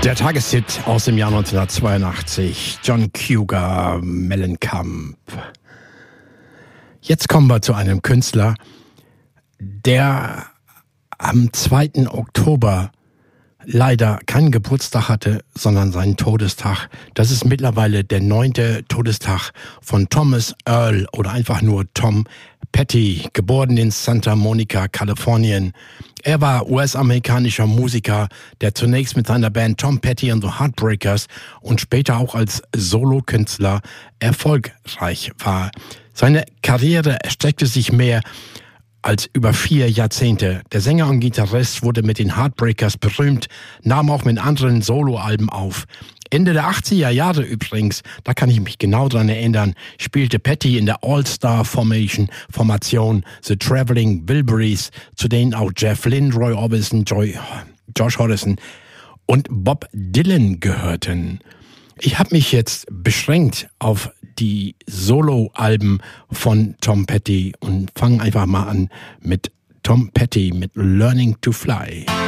Der Tageshit aus dem Jahr 1982, John Cougar, Mellencamp. Jetzt kommen wir zu einem Künstler, der am 2. Oktober leider keinen Geburtstag hatte, sondern seinen Todestag. Das ist mittlerweile der 9. Todestag von Thomas Earl oder einfach nur Tom Petty, geboren in Santa Monica, Kalifornien. Er war US-amerikanischer Musiker, der zunächst mit seiner Band Tom Petty and the Heartbreakers und später auch als Solokünstler erfolgreich war. Seine Karriere erstreckte sich mehr als über 4 Jahrzehnte. Der Sänger und Gitarrist wurde mit den Heartbreakers berühmt, nahm auch mit anderen Soloalben auf. Ende der 80er Jahre übrigens, da kann ich mich genau dran erinnern, spielte Petty in der All-Star-Formation The Traveling Wilburys, zu denen auch Jeff Lynne, Roy Orbison, Josh Harrison und Bob Dylan gehörten. Ich habe mich jetzt beschränkt auf die Solo-Alben von Tom Petty und fange einfach mal an mit Tom Petty mit Learning to Fly.